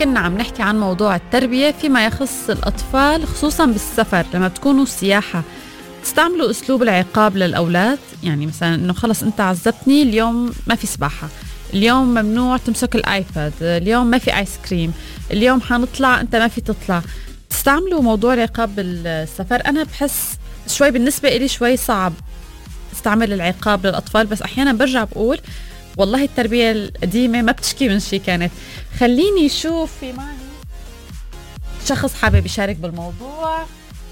كنا عم نحكي عن موضوع التربية فيما يخص الأطفال، خصوصا بالسفر لما بتكونوا سياحة. تستعملوا أسلوب العقاب للأولاد؟ يعني مثلا إنه خلص أنت عذبتني اليوم، ما في سباحة اليوم، ممنوع تمسك الآيباد اليوم، ما في آيس كريم اليوم، حنطلع أنت ما في تطلع. تستعملوا موضوع العقاب بالسفر؟ أنا بحس شوي بالنسبة إلي شوي صعب استعمل العقاب للأطفال، بس أحيانا برجع بقول والله التربية القديمة ما بتشكي من شي كانت. خليني شوف في معي شخص حابب يشارك بالموضوع.